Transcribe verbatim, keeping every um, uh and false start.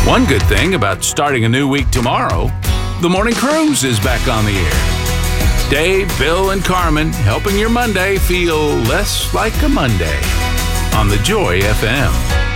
One good thing about starting a new week tomorrow, the Morning Cruise is back on the air. Dave, Bill, and Carmen helping your Monday feel less like a Monday on the Joy F M.